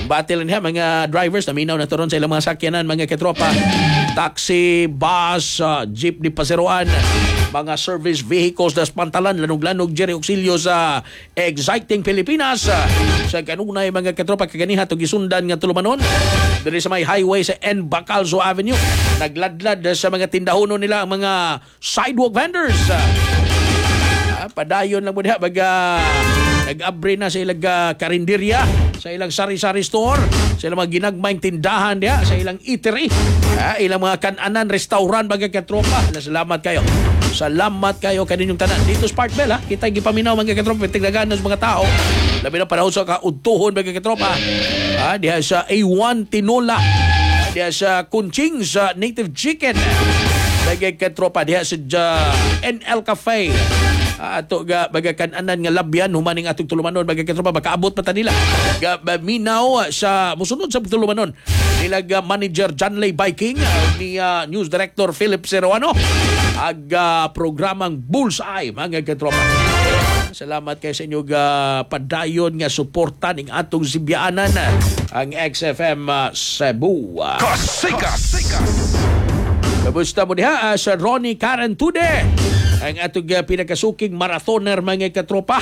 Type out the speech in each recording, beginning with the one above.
Battle niya mga drivers na minaw na turon sa ilang mga sakyanan mga katropa. Taxi, bus, jeep ni paseroan, mga service vehicles das pantalan lanog-lanog jeri auxilio sa exciting Pilipinas. Sa kanunay mga katropa kaganiha to gisundan nga tulumanon diri sa may highway sa N. Bacalzo Avenue. Nagladlad sa mga tindahono nila ang mga sidewalk vendors. Padayon lang mo diha baga nag-abre na sa ilang karinderya, sa ilang sari-sari store, sa ilang mga ginagmayng tindahan diha, sa ilang eatery, ilang mga kananan, restaurant baga katropa. Salamat kayo. Salamat kayo kaninyong tanan. Dito sa Park Bell, kita gipaminaw mga katropa, tigdagan sa mga tao. Labi na panahon sa kaudtuhon mga katropa. Diha sa A1 Tinola, diha sa Kunching sa Native Chicken. Bagay katropa diha sa NL Cafe. Ato ga baga kananan nga labyan humaning atong tulumanon baga katropa makaabot pa ta nila. Minaw sa musunod sa tulumanon nila manager John Lay Viking ni news director Philip Seruano ag programang Bullseye mga katropa. Salamat kayo sa inyo padayon nga suporta ning atong sibyaanan ang XFM Cebu. Kasika. Kamusta mo diha sa Ronnie Carantude, ang atong pinakasuking marathoner mga katropa.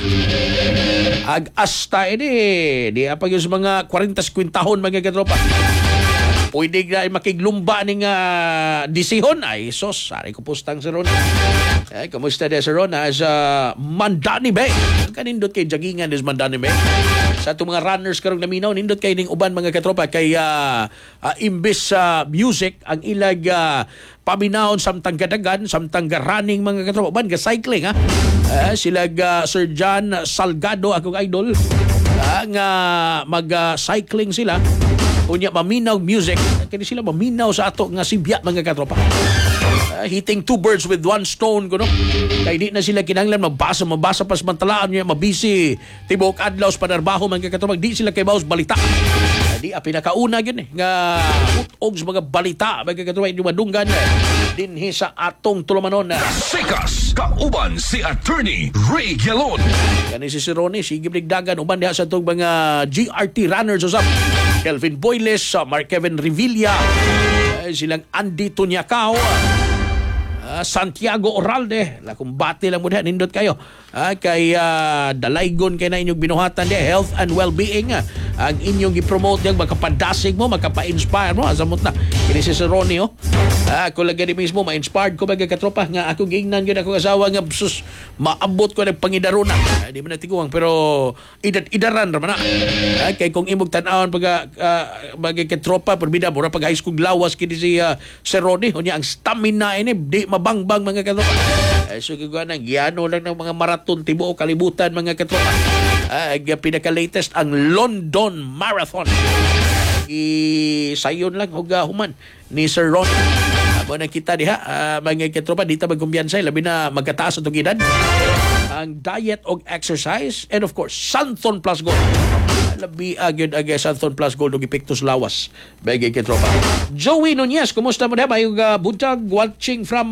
Ag-asta ini di apag yung mga 40 tahon mga katropa. Pwede na makiglumba ning disihon. Ay sos, sari ko pustang si Ron. Ay, kamusta din si Ron sa Mandani Bay? Kanindot kay jagingan des Mandani Bay. Sa itong mga runners karong naminaw, nindot kay ning uban mga katropa kay imbis sa music ang ilag paminahon samtang gadagan, samtang running mga katropa. Uban ka cycling sila Sir John Salgado akong idol nga mag-cycling sila. Unya maminaw music, kini sila maminaw sa ato nga sibya mga katropa. Hitting two birds with one stone kuno. Kay di na sila kinahanglan mabasa pas mantalaan niya mabisi tibok adlaw sa panarbaho mga katropa. Di sila kay baos balita. Di pinakauna gyud nga utog sa mga balita mga katropa di madunggan dinhi sa atong tulumanon. Sikas kauban si Attorney Ray Gelon. Kani si Ronnie sige digdagan uban diha sa atong mga GRT runners usab. Kelvin Boyles, Mark Kevin Revilla, silang Andy Tunyacao, Santiago Oralde, lakumbati lang mo diha, nindot kayo. Kay dalaygon kay na inyong binuhatan diha, health and well-being. Ang inyong gipromote diyan, makapadasig mo, makapa-inspire mo. Asamot na, kini si Ronnie, ako lang gani mismo, ma-inspired ko baga katropa nga ako gingnan yun akong asawa nga sus, maabot ko ng pangidaruna. Di man natiguang, pero idaran naman na. Kay kung imog tanawon baga katropa, perbida mo pag high school lawas kini si Ronnie, ang stamina ini, di mabangbang mga katropa. So kagawa ng giyano lang ng mga marathon tibuok kalibutan mga katropa. Pinaka-latest ang London Marathon. Sayon lang human ni Sir Ron. Amo na kita diha mga katropa dito magkumbiyansay labi na magkataas atong edad. Ang diet og exercise and of course Santhon Plus Gold. Labi agad Santhon Plus Gold og epektos lawas. Mga katropa. Joey Nunez, kumusta mo diha? Mayong buntag watching from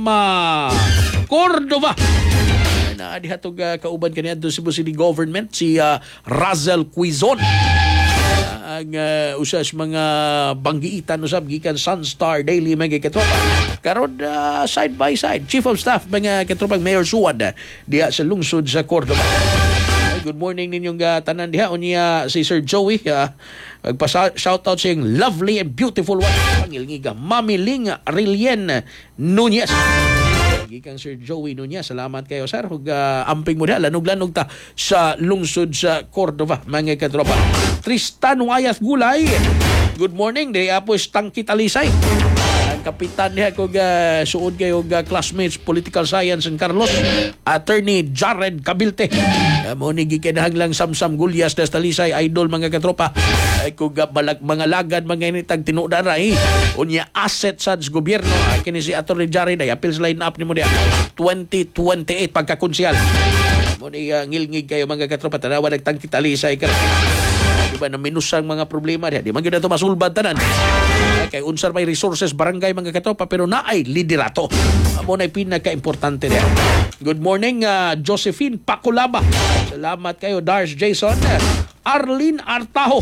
Cordova. Na diha tong kauban kaniya do Cebu City Government si Razel Quizon. Ang usas mga banggiitan usab gikan Sunstar Daily mga katropa. Karon side by side Chief of Staff mga katropang Mayor Suwad diha sa lungsod sa Cordova. Good morning ninyong tanan diha unya si Sir Joey magpa-shoutout saying lovely and beautiful one pangilngiga Mami Ling Rilien Nunez. Gikan Sir Joey Nunez, salamat kayo sir ug amping mo diha lanog-lanog ta sa lungsod sa Cordova mga katropa. Tristan Wayas Gulay, good morning day apos Tangkit Alisay. Ang kapitan niya kung suod kayo classmates Political Science and Carlos, Attorney Jared Cabilte. Mo ni gikinahang lang Samsam Gulyas das Talisay idol mga katropa. Kung mga lagad mga initag tinudaray unya asset sa gobyerno kini si Attorney Jared ay appeals line up ni mo dia 2028 pagkakonsyal. Mo ni ngilngig kayo mga katropa tanawa nagtangkit Alisay ka. Diba na minusang mga problema diha. Di man gyud ato masulbad tanan. Kay unsar may resources barangay mga katropa pero naay liderato. Amo na pinaka-importante diha. Good morning Josephine Paculaba. Salamat kayo Dars Jason. Arlene Artaho.